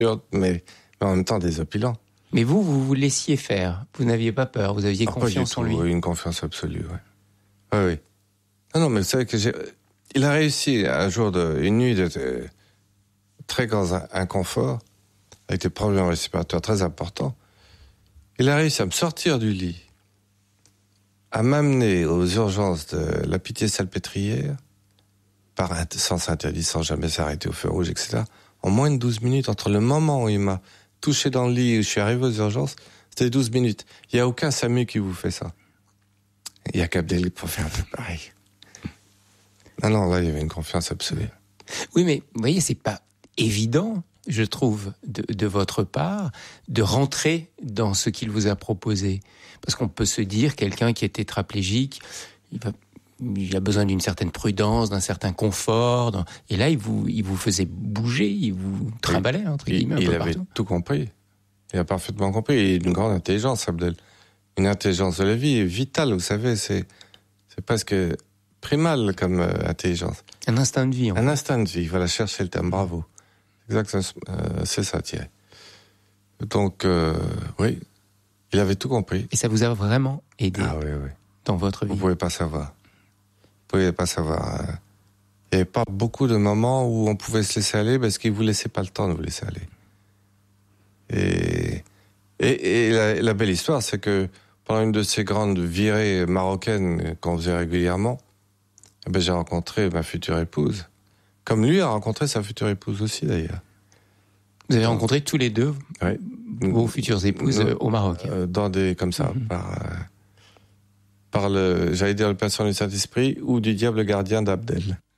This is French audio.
mais en même temps désopilant. Mais vous vous laissiez faire. Vous n'aviez pas peur. Vous aviez confiance en lui. Oui, une confiance absolue, oui. Oui. Non, mais vous savez que il a réussi un jour, une nuit de très grand inconfort, avec des problèmes respiratoires très importants. Il a réussi à me sortir du lit, à m'amener aux urgences de la Pitié-Salpêtrière, par un sens interdit, sans jamais s'arrêter au feu rouge, etc. En moins de 12 minutes, entre le moment où il m'a touché dans le lit et où je suis arrivé aux urgences, c'était 12 minutes. Il n'y a aucun SAMU qui vous fait ça. Il n'y a qu'Abdel pour faire un peu pareil. Non, là, il y avait une confiance absolue. Oui, mais vous voyez, c'est pas évident, je trouve, de votre part, de rentrer dans ce qu'il vous a proposé. Parce qu'on peut se dire, quelqu'un qui est tétraplégique, il a besoin d'une certaine prudence, d'un certain confort. Et là, il vous faisait bouger, il vous trimballait, entre guillemets, un peu partout. Il avait tout compris. Il a parfaitement compris. Et une grande intelligence, Abdel. Une intelligence de la vie est vitale, vous savez. C'est presque primal comme intelligence. Un instinct de vie. Un instinct de vie, voilà, chercher le terme, bravo. Exactement, c'est ça, Thierry. Donc, oui, il avait tout compris. Et ça vous a vraiment aidé oui. Dans votre vie. Vous pouvez pas savoir. Vous pouvez pas savoir. Il n'y avait pas beaucoup de moments où on pouvait se laisser aller parce qu'il vous laissait pas le temps de vous laisser aller. Et la belle histoire, c'est que pendant une de ces grandes virées marocaines qu'on faisait régulièrement, j'ai rencontré ma future épouse. Comme lui a rencontré sa future épouse aussi, d'ailleurs. Vous avez rencontré tous les deux vos futures épouses au Maroc. Dans des, comme ça, par le, j'allais dire le patient du Saint-Esprit ou du diable gardien d'Abdel.